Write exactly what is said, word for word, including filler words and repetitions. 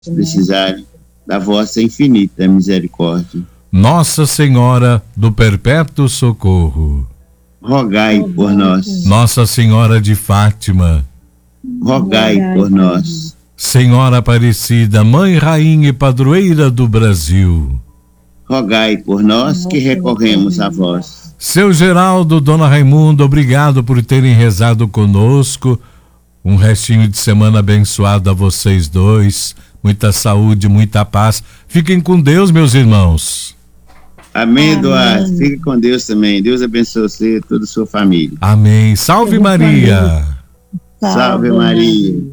precisarem da vossa infinita misericórdia. Nossa Senhora do Perpétuo Socorro, rogai por nós. Nossa Senhora de Fátima, rogai por nós. Senhora Aparecida, Mãe, Rainha e Padroeira do Brasil, rogai por nós que recorremos a vós. Seu Geraldo, Dona Raimunda, obrigado por terem rezado conosco. Um restinho de semana abençoado a vocês dois. Muita saúde, muita paz. Fiquem com Deus, meus irmãos. Amém, Eduardo. Fique com Deus também. Deus abençoe você e toda a sua família. Amém. Salve Maria. Salve Maria.